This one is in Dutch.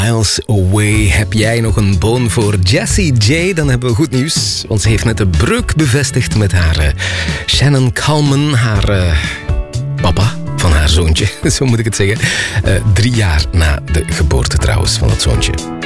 Miles Away. Heb jij nog een boon voor Jessie J? Dan hebben we goed nieuws. Want ze heeft net de breuk bevestigd met haar Shannon Kalman, haar papa van haar zoontje. Zo moet ik het zeggen. 3 jaar na de geboorte trouwens van dat zoontje.